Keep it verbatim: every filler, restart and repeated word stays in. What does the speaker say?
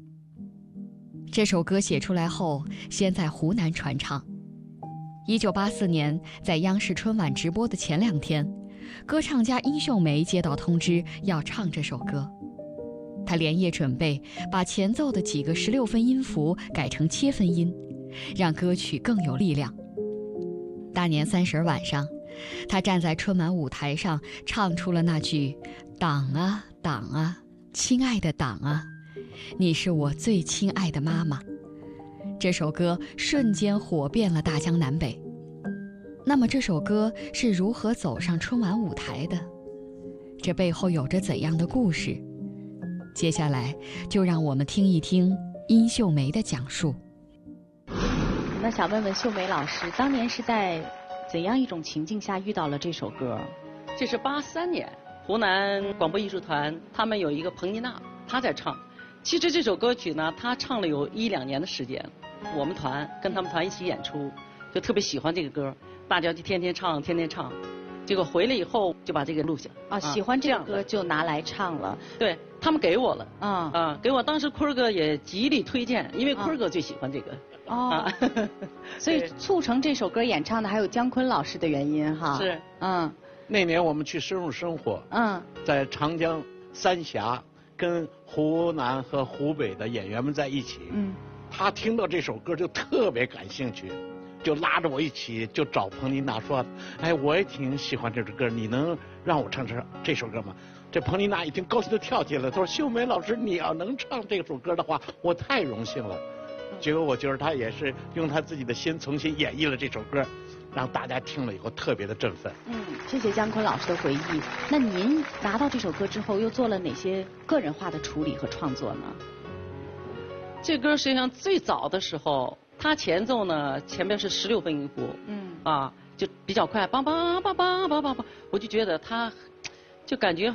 这首歌写出来后，先在湖南传唱。一九八四年，在央视春晚直播的前两天，歌唱家殷秀梅接到通知要唱这首歌，她连夜准备，把前奏的几个十六分音符改成切分音，让歌曲更有力量。大年三十晚上，她站在春晚舞台上，唱出了那句“党啊党啊，亲爱的党啊，你是我最亲爱的妈妈”。这首歌瞬间火遍了大江南北。那么这首歌是如何走上春晚舞台的？这背后有着怎样的故事？接下来就让我们听一听殷秀梅的讲述。 那想问问秀梅老师，当年是在怎样一种情境下遇到了这首歌？ 这是八三年，湖南广播艺术团他们有一个彭妮娜，她在唱。其实这首歌曲呢，她唱了有一两年的时间。我们团跟他们团一起演出，就特别喜欢这个歌，大家就天天唱，天天唱。结果回来以后就把这个录下啊，喜欢这个歌就拿来唱了。 对，他们给我了。 啊啊，给我当时坤儿哥也极力推荐，因为坤儿哥最喜欢这个。 哦，所以促成这首歌演唱的还有姜昆老师的原因哈。 是。 嗯。 那年我们去深入生活。 嗯。 在长江三峡，跟湖南和湖北的演员们在一起。 嗯。 他听到这首歌就特别感兴趣，就拉着我一起就找彭妮娜说：“哎，我也挺喜欢这首歌，你能让我唱这这首歌吗？”这彭妮娜一听高兴的跳起来，她说：“秀梅老师，你要能唱这首歌的话，我太荣幸了。”结果我觉得她也是用她自己的心重新演绎了这首歌，让大家听了以后特别的振奋。 嗯，谢谢姜昆老师的回忆。那您拿到这首歌之后，又做了哪些个人化的处理和创作呢？ 这歌实际上最早的时候，它前奏呢前面是十六分音符， 嗯， 啊，就比较快，梆梆梆梆梆梆梆，我就觉得它，就感觉